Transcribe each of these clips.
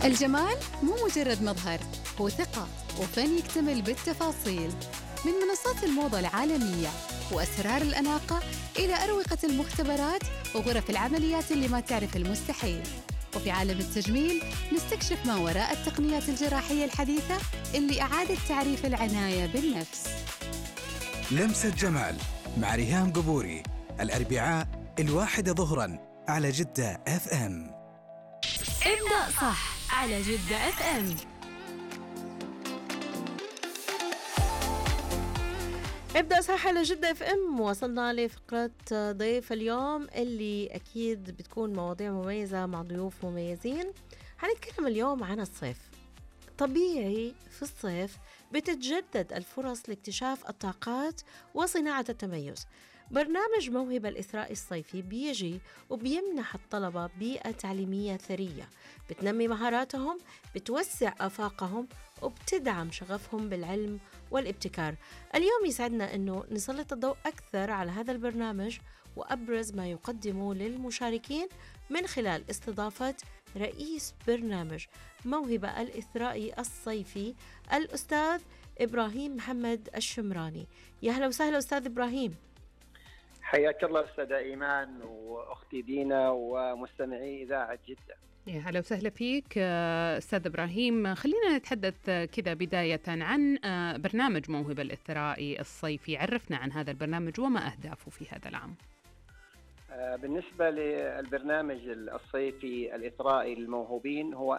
الجمال مو مجرد مظهر، هو ثقة وفن يكتمل بالتفاصيل. من منصات الموضة العالمية وأسرار الأناقة إلى أروقة المختبرات وغرف العمليات اللي ما تعرف المستحيل. وفي عالم التجميل نستكشف ما وراء التقنيات الجراحية الحديثة اللي أعادت تعريف العناية بالنفس. لمسة جمال مع ريهام قبوري، الأربعاء 1 ظهراً على جدة FM. ابدأ صح على جدة FM. ابدأ صح على جدة FM. وصلنا لفقرة ضيف اليوم اللي أكيد بتكون مواضيع مميزة مع ضيوف مميزين. هنتكلم اليوم عن الصيف. طبيعي في الصيف بتتجدد الفرص لاكتشاف الطاقات وصناعة التميز. برنامج موهبة الإثراء الصيفي بيجي وبيمنح الطلبة بيئة تعليمية ثرية بتنمي مهاراتهم، بتوسع آفاقهم، وبتدعم شغفهم بالعلم والابتكار. اليوم يسعدنا أنه نسلط الضوء أكثر على هذا البرنامج وأبرز ما يقدمه للمشاركين من خلال استضافة رئيس برنامج موهبة الإثراء الصيفي الأستاذ إبراهيم محمد الشمراني. يا هلا وسهلا أستاذ إبراهيم. حياك الله أستاذة إيمان وأختي دينا ومستمعي إذاعة جدة. يا هلا وسهلا فيك أستاذ إبراهيم. خلينا نتحدث كذا بداية عن برنامج موهبة الإثراء الصيفي. عرفنا عن هذا البرنامج وما أهدافه في هذا العام. بالنسبة للبرنامج الصيفي الإثرائي للموهوبين، هو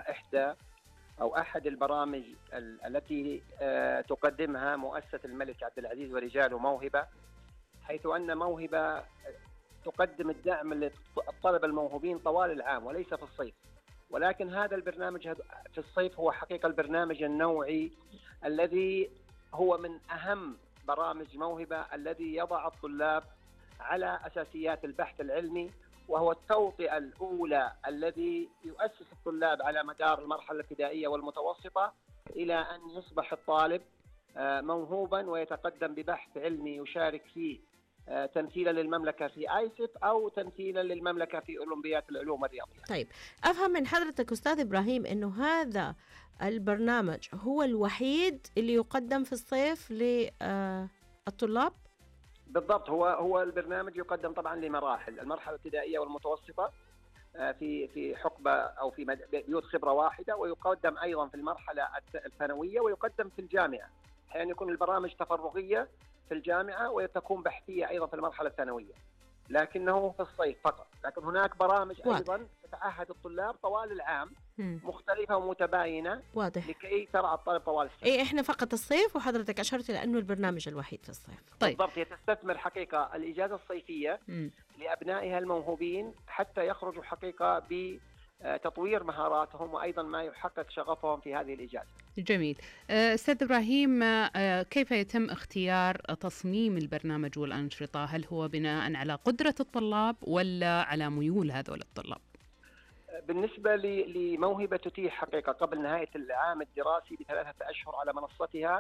أحد البرامج التي تقدمها مؤسسة الملك عبد العزيز ورجاله موهبة، حيث أن موهبة تقدم الدعم للطلبة الموهوبين طوال العام وليس في الصيف. ولكن هذا البرنامج في الصيف هو حقيقة البرنامج النوعي الذي هو من أهم برامج موهبة، الذي يضع الطلاب على أساسيات البحث العلمي، وهو التوطئة الأولى الذي يؤسس الطلاب على مدار المرحلة الابتدائية والمتوسطة إلى أن يصبح الطالب موهوبا ويتقدم ببحث علمي يشارك فيه تمثيلا للمملكة في آيسف أو تمثيلا للمملكة في أولمبياد العلوم الرياضية. طيب، أفهم من حضرتك أستاذ إبراهيم أنه هذا البرنامج هو الوحيد اللي يقدم في الصيف للطلاب؟ بالضبط، هو البرنامج يقدم طبعا لمراحل، المرحلة الابتدائية والمتوسطة في حقبة أو في بيوت خبرة واحدة، ويقدم أيضا في المرحلة الثانوية، ويقدم في الجامعة. أحيانا يكون البرامج تفرغية في الجامعة وتكون بحثية أيضا في المرحلة الثانوية، لكنه في الصيف فقط. لكن هناك برامج أيضا تتعهد الطلاب طوال العام مختلفة ومتباينة. واضح. لكي ترعى الطالب طوال السنة. إيه، إحنا فقط الصيف، وحضرتك أشرت لأنه البرنامج الوحيد في الصيف. طيب. بالضبط، هي تستثمر حقيقة الإجازة الصيفية لأبنائها الموهوبين حتى يخرجوا حقيقة بتطوير مهاراتهم، وأيضا ما يحقق شغفهم في هذه الإجازة. جميل. أستاذ إبراهيم، كيف يتم اختيار تصميم البرنامج والأنشطة؟ هل هو بناء على قدرة الطلاب ولا على ميول هذول الطلاب؟ بالنسبة لموهبة تتيح حقيقة قبل نهاية العام الدراسي ب3 أشهر على منصتها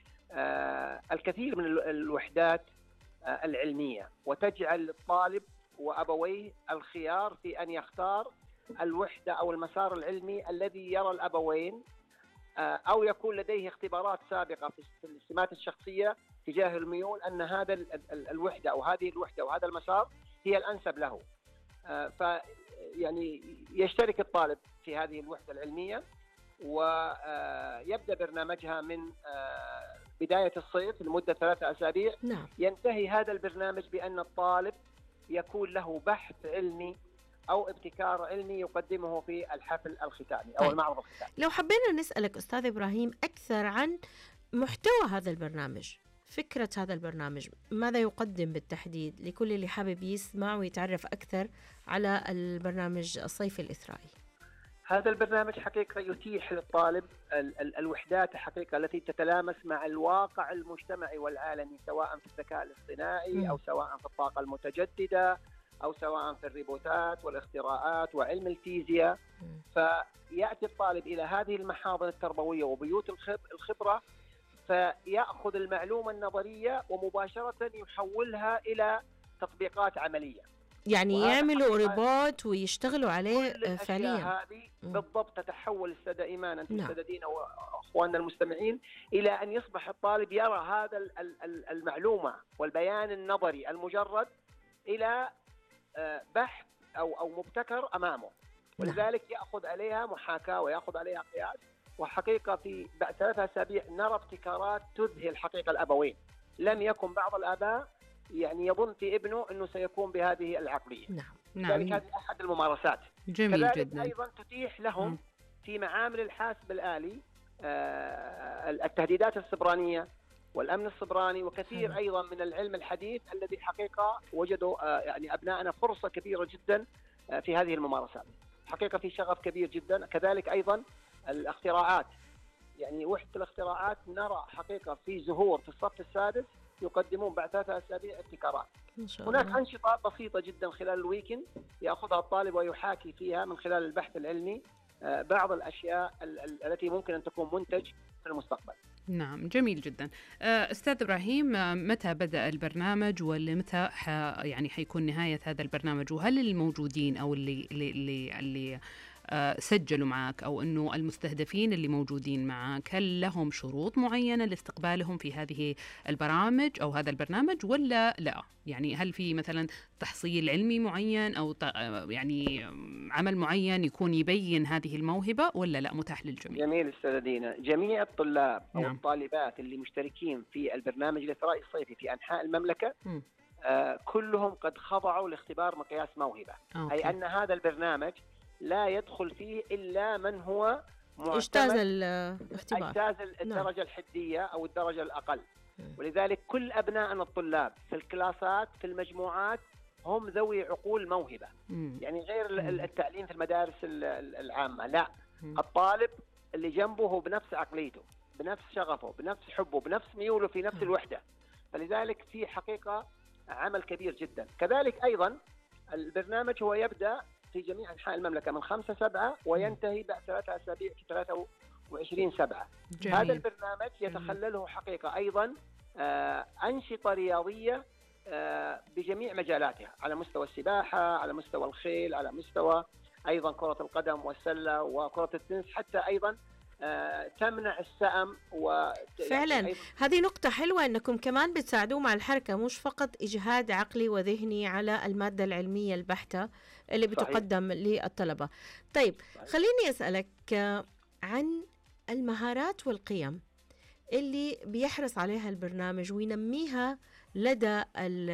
الكثير من الوحدات العلمية، وتجعل الطالب وأبويه الخيار في أن يختار الوحدة أو المسار العلمي الذي يرى الأبوين أو يكون لديه اختبارات سابقة في السمات الشخصية تجاه الميول أن هذا الوحدة أو هذه الوحدة وهذا المسار هي الأنسب له. يعني يشترك الطالب في هذه الوحدة العلمية، ويبدأ برنامجها من بداية الصيف لمدة 3 أسابيع. نعم. ينتهي هذا البرنامج بأن الطالب يكون له بحث علمي أو ابتكار علمي يقدمه في الحفل الختامي أو المعرض الختامي. لو حبينا نسألك أستاذ إبراهيم أكثر عن محتوى هذا البرنامج، فكرة هذا البرنامج، ماذا يقدم بالتحديد لكل اللي حابب يسمع ويتعرف أكثر على البرنامج الصيفي الإثرائي؟ هذا البرنامج حقيقة يتيح للطالب الوحدات حقيقة التي تتلامس مع الواقع المجتمعي والعالمي، سواء في الذكاء الاصطناعي أو سواء في الطاقة المتجددة أو سواء في الروبوتات والاختراعات وعلم الفيزياء. فيأتي الطالب إلى هذه المحاضن التربوية وبيوت الخبرة، فيأخذ المعلومة النظرية ومباشرة يحولها إلى تطبيقات عملية. يعني وهذا يعملوا حقيقة رباط ويشتغلوا عليه كل الأشياء فعليا. هذه بالضبط تتحول السادة إيمان، أنتم نعم. السادتين وأخواننا المستمعين، إلى أن يصبح الطالب يرى هذا المعلومة والبيان النظري المجرد إلى بحث أو مبتكر أمامه، ولذلك يأخذ عليها محاكاة ويأخذ عليها قياس. وحقيقة في بعد 3 أسابيع نرى ابتكارات تذهل حقيقة الأبوين. لم يكن بعض الآباء يعني يظن في ابنه أنه سيكون بهذه العقلية. نعم. لذلك هذه أحد الممارسات. جميل كذلك جدا. أيضا تتيح لهم في معامل الحاسب الآلي التهديدات السبرانية والأمن السبراني، وكثير أيضا من العلم الحديث الذي حقيقة وجدوا يعني أبنائنا فرصة كبيرة جدا في هذه الممارسات. حقيقة في شغف كبير جدا. كذلك أيضا الاختراعات، يعني وحدة الاختراعات نرى حقيقة في زهور في الصف السادس يقدمون بعد 3 أسابيع ابتكارات. هناك أنشطة بسيطة جدا خلال الويكند يأخذها الطالب ويحاكي فيها من خلال البحث العلمي بعض الأشياء التي ممكن أن تكون منتج في المستقبل. نعم، جميل جدا. أستاذ إبراهيم، متى بدأ البرنامج ومتى يعني حيكون نهاية هذا البرنامج؟ وهل الموجودين أو اللي سجلوا معك أو أنه المستهدفين اللي موجودين معك هل لهم شروط معينة لاستقبالهم في هذه البرامج أو هذا البرنامج ولا لا؟ يعني هل في مثلا تحصيل علمي معين أو يعني عمل معين يكون يبين هذه الموهبة ولا لا، متاح للجميع؟ جميل أستاذة دينا. جميع الطلاب أو نعم. الطالبات اللي مشتركين في البرنامج الإثرائي الصيفي في أنحاء المملكة كلهم قد خضعوا لاختبار مقياس موهبة. أي أن هذا البرنامج لا يدخل فيه إلا من هو اجتاز الاختبار، اجتاز الدرجة الحدية أو الدرجة الأقل. ولذلك كل أبنائنا الطلاب في الكلاسات في المجموعات هم ذوي عقول موهبة. يعني غير التعليم في المدارس العامة، لا، الطالب اللي جنبه هو بنفس عقليته، بنفس شغفه، بنفس حبه، بنفس ميوله في نفس الوحدة. فلذلك في حقيقة عمل كبير جدا. كذلك أيضا البرنامج هو يبدأ في جميع أنحاء المملكة من 5/7 وينتهي بعد 3 أسابيع في 23/7. هذا البرنامج يتخلله حقيقة أيضا أنشطة رياضية بجميع مجالاتها، على مستوى السباحة، على مستوى الخيل، على مستوى أيضا كرة القدم والسلة وكرة التنس، حتى أيضا تمنع السأم. فعلا يعني هذه نقطة حلوة أنكم كمان بتساعدوه مع الحركة، مش فقط إجهاد عقلي وذهني على المادة العلمية البحتة اللي بتقدم للطلبة. طيب خليني أسألك عن المهارات والقيم اللي بيحرص عليها البرنامج وينميها لدى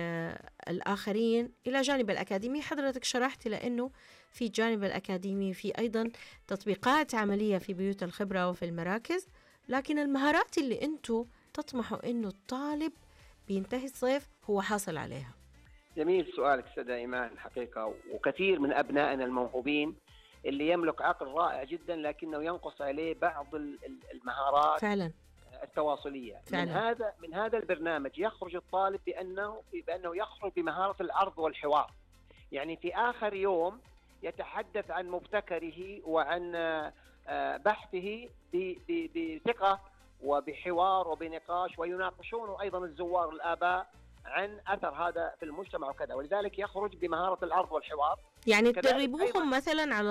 الآخرين إلى جانب الأكاديمي. حضرتك شرحت لأنه في جانب الأكاديمي في أيضا تطبيقات عملية في بيوت الخبرة وفي المراكز، لكن المهارات اللي أنتوا تطمحوا أنه الطالب بينتهي الصيف هو حاصل عليها. جميل سؤالك أستاذة إيمان. حقيقة وكثير من أبنائنا الموهوبين اللي يملك عقل رائع جدا لكنه ينقص عليه بعض المهارات فعلا التواصلية. فعلا. من هذا البرنامج يخرج الطالب بأنه يخرج بمهارة العرض والحوار. يعني في آخر يوم يتحدث عن مبتكره وعن بحثه بثقة وبحوار وبنقاش، ويناقشون أيضا الزوار الآباء عن أثر هذا في المجتمع وكذا، ولذلك يخرج بمهارة العرض والحوار. يعني تدربوهم مثلا على